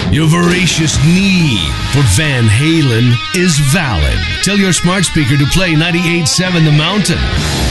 Your voracious need for Van Halen is valid. Tell your smart speaker to play 98.7 The Mountain.